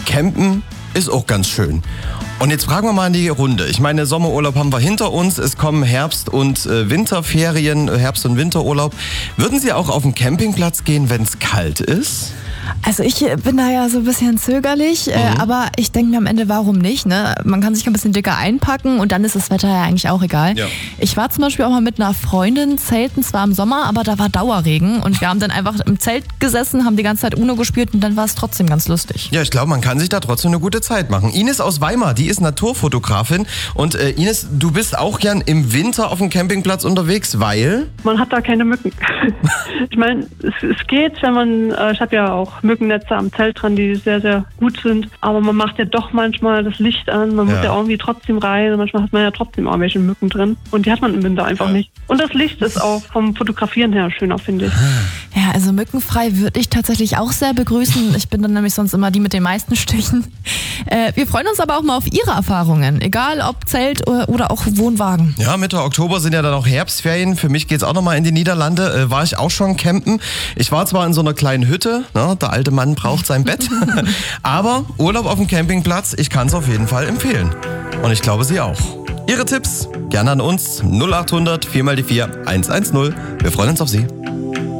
Campen ist auch ganz schön. Und jetzt fragen wir mal in die Runde. Ich meine, Sommerurlaub haben wir hinter uns. Es kommen Herbst- und Winterferien, Herbst- und Winterurlaub. Würden Sie auch auf den Campingplatz gehen, wenn es kalt ist? Also ich bin da ja so ein bisschen zögerlich, aber ich denke mir am Ende, warum nicht? Ne? Man kann sich ein bisschen dicker einpacken und dann ist das Wetter ja eigentlich auch egal. Ja. Ich war zum Beispiel auch mal mit einer Freundin zelten, zwar im Sommer, aber da war Dauerregen und wir haben dann einfach im Zelt gesessen, haben die ganze Zeit Uno gespielt und dann war es trotzdem ganz lustig. Ja, ich glaube, man kann sich da trotzdem eine gute Zeit machen. Ines aus Weimar, die ist Naturfotografin und Ines, du bist auch gern im Winter auf dem Campingplatz unterwegs, weil? Man hat da keine Mücken. Ich meine, es geht, wenn man, ich habe ja auch Mückennetze am Zelt dran, die sehr, sehr gut sind. Aber man macht ja doch manchmal das Licht an. Man muss ja irgendwie trotzdem rein. Manchmal hat man ja trotzdem irgendwelche Mücken drin. Und die hat man im Winter einfach nicht. Und das Licht ist auch vom Fotografieren her schöner, finde ich. Ja, also mückenfrei würde ich tatsächlich auch sehr begrüßen. Ich bin dann nämlich sonst immer die mit den meisten Stichen. Wir freuen uns aber auch mal auf Ihre Erfahrungen. Egal ob Zelt oder auch Wohnwagen. Ja, Mitte Oktober sind ja dann auch Herbstferien. Für mich geht's auch nochmal in die Niederlande. War ich auch schon campen. Ich war zwar in so einer kleinen Hütte, ne, der alte Mann braucht sein Bett, aber Urlaub auf dem Campingplatz, ich kann es auf jeden Fall empfehlen. Und ich glaube, Sie auch. Ihre Tipps gerne an uns 0800 4x4 110. Wir freuen uns auf Sie.